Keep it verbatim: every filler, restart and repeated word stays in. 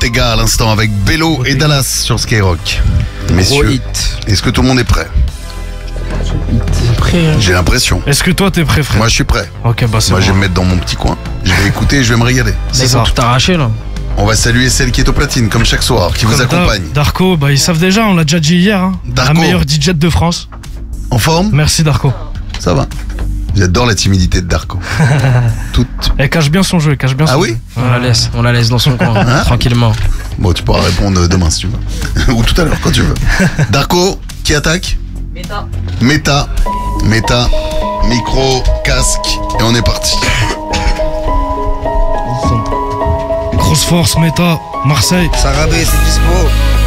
Ortega à l'instant avec Bello et Dallas sur Skyrock. Messieurs, est-ce que tout le monde est prêt? T'es prêt hein? J'ai l'impression. Est-ce que toi t'es prêt, frère? Moi je suis prêt. Ok, bah c'est Moi bon. je vais me mettre dans mon petit coin. Je vais écouter et je vais me régaler. C'est Ils ça. ont tout arraché là. On va saluer celle qui est au platine comme chaque soir, qui vous Comme accompagne. d'hab, Darko, bah ils savent déjà, on l'a déjà dit hier. Hein. Darko. La meilleure D J de France. En forme? Merci Darko. Ça va. J'adore la timidité de Darko. Toute. Elle cache bien son jeu, elle cache bien Ah son oui jeu. On la laisse, on la laisse dans son coin, Hein tranquillement. Bon, tu pourras répondre demain si tu veux. Ou tout à l'heure, quand tu veux. Darko, qui attaque? Méta. Méta. Méta. Micro, casque. Et on est parti. Grosse force, méta, Marseille. Sarabé, c'est dispo.